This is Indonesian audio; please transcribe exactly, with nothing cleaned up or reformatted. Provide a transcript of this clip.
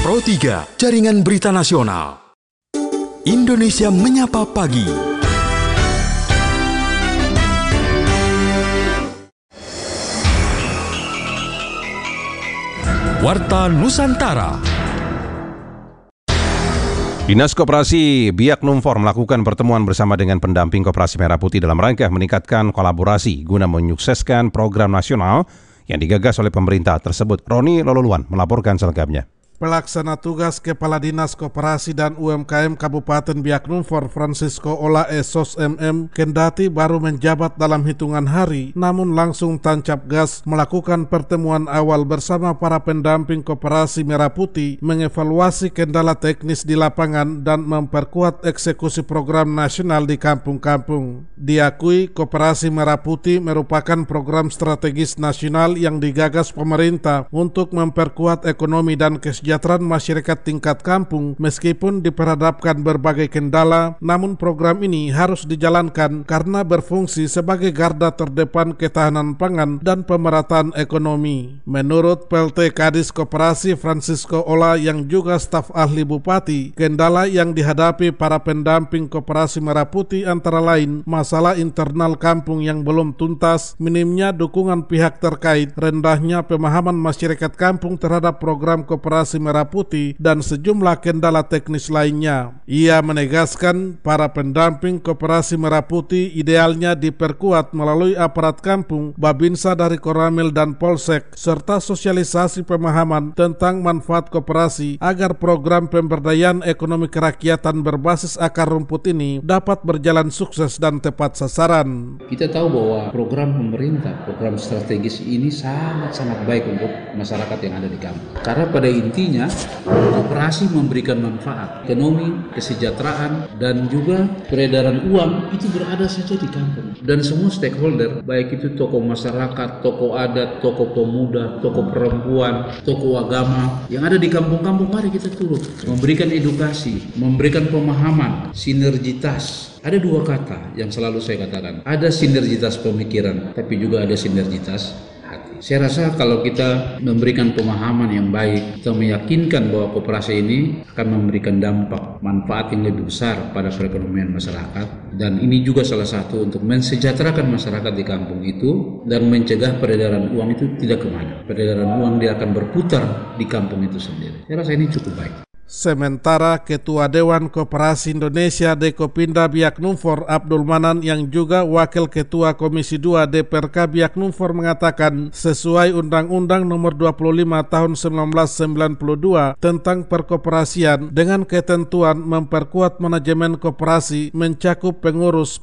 Pro tiga, Jaringan Berita Nasional. Indonesia Menyapa Pagi. Warta Nusantara. Dinas Koperasi Biak Numfor melakukan pertemuan bersama dengan pendamping Koperasi Merah Putih dalam rangka meningkatkan kolaborasi guna menyukseskan program nasional yang digagas oleh pemerintah tersebut. Roni Lololuan melaporkan selengkapnya. Pelaksana tugas Kepala Dinas Koperasi dan U M K M Kabupaten Biak Numfor Francisco Ola Esos M M kendati baru menjabat dalam hitungan hari, namun langsung tancap gas melakukan pertemuan awal bersama para pendamping Koperasi Merah Putih, mengevaluasi kendala teknis di lapangan dan memperkuat eksekusi program nasional di kampung-kampung. Diakui Koperasi Merah Putih merupakan program strategis nasional yang digagas pemerintah untuk memperkuat ekonomi dan kesejahteraan kesejahteraan masyarakat tingkat kampung. Meskipun diperhadapkan berbagai kendala, namun program ini harus dijalankan karena berfungsi sebagai garda terdepan ketahanan pangan dan pemerataan ekonomi. Menurut P L T Kadis Koperasi Francisco Ola yang juga staf ahli Bupati, kendala yang dihadapi para pendamping Koperasi Merah Putih antara lain masalah internal kampung yang belum tuntas, minimnya dukungan pihak terkait, rendahnya pemahaman masyarakat kampung terhadap program Koperasi Merah Putih, dan sejumlah kendala teknis lainnya. Ia menegaskan para pendamping Koperasi Merah Putih idealnya diperkuat melalui aparat kampung, Babinsa dari Koramil dan Polsek, serta sosialisasi pemahaman tentang manfaat koperasi agar program pemberdayaan ekonomi kerakyatan berbasis akar rumput ini dapat berjalan sukses dan tepat sasaran. Kita tahu bahwa program pemerintah, program strategis ini sangat-sangat baik untuk masyarakat yang ada di kampung. Karena pada intinya koperasi memberikan manfaat ekonomi, kesejahteraan, dan juga peredaran uang itu berada saja di kampung. Dan semua stakeholder, baik itu tokoh masyarakat, tokoh adat, tokoh pemuda, tokoh perempuan, tokoh agama yang ada di kampung-kampung, mari kita turut memberikan edukasi, memberikan pemahaman, sinergitas. Ada dua kata yang selalu saya katakan, ada sinergitas pemikiran, tapi juga ada sinergitas hati. Saya rasa kalau kita memberikan pemahaman yang baik, kita meyakinkan bahwa koperasi ini akan memberikan dampak manfaat yang lebih besar pada perekonomian masyarakat, dan ini juga salah satu untuk mensejahterakan masyarakat di kampung itu dan mencegah peredaran uang itu tidak kemana. Peredaran uang dia akan berputar di kampung itu sendiri. Saya rasa ini cukup baik. Sementara Ketua Dewan Koperasi Indonesia Dekopinda Biak Numfor Abdul Manan yang juga Wakil Ketua Komisi dua D P R K Biak Numfor mengatakan sesuai Undang-Undang Nomor dua puluh lima Tahun seribu sembilan ratus sembilan puluh dua tentang perkoperasian dengan ketentuan memperkuat manajemen koperasi mencakup pengurus,